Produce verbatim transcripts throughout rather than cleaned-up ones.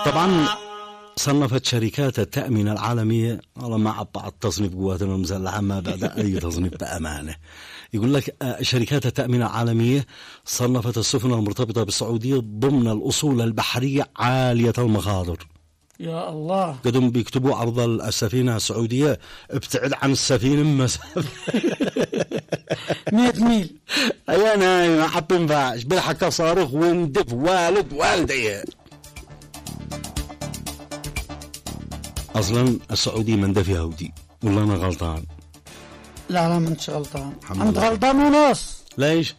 طبعا صنفت شركات التأمين العالمية، والله ما عبع التصنيف قواتنا المسلحة ما بعد أي تصنيف بأمانة. يقول لك شركات التأمين العالمية صنفت السفن المرتبطة بالسعودية ضمن الأصول البحرية عالية المخاطر. يا الله، قدم بيكتبوا عرض السفينة السعودية ابتعد عن السفينة مسافة مئة ميل. أي أنا ما حب ينفعش بالحكا صاروخ وندف والد والدي. أصلا السعودية من دف يهودي والله أنا غلطان. لا لا ما انتش غلطان، انت غلطان ونص. ليش؟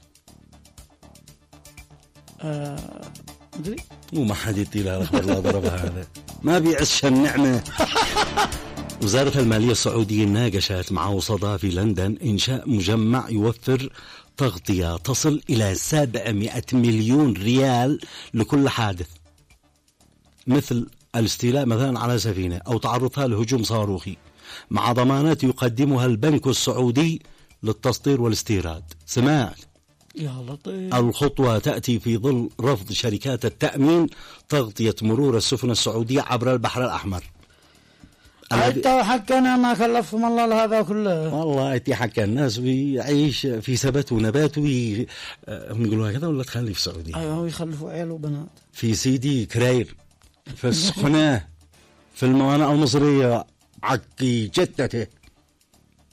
آه... مدري وما حد يدي لها الأخبار لا ضربها هذا ما بيعسش النعمة. وزارة المالية السعودية ناقشت مع وسطاء في لندن إنشاء مجمع يوفر تغطية تصل إلى سبعمائة مليون ريال لكل حادث، مثل الاستيلاء مثلا على سفينة أو تعرضها لهجوم صاروخي، مع ضمانات يقدمها البنك السعودي للتسطير والاستيراد. سمعت؟ يا لطيف. الخطوة تأتي في ظل رفض شركات التأمين تغطية مرور السفن السعودية عبر البحر الأحمر. حتى حكنا ما كلفهم الله هذا كله. والله أنت حكى الناس بيعيش في سبت ونبات وي هم يقولوا هكذا ولا تخلي في السعودية؟ أيوه يخلفوا عيال وبنات في سيدي كرير، في السخنة، في الموانئ المصرية عكي جتته.